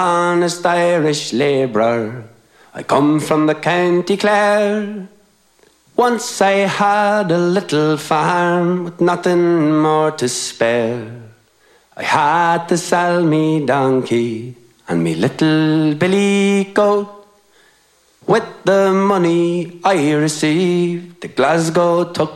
honest Irish labourer. I come from the County Clare. Once I had a little farm with nothing more to spare. I had to sell me donkey and me little billy goat. With the money I received, the Glasgow took